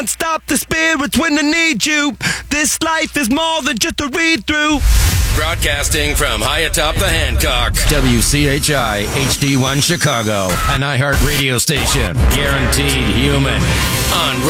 Stop the spirits when they need you. This life is more than just a read-through. Broadcasting from high atop the Hancock. WCHI HD1 Chicago. An iHeart radio station. Guaranteed human. On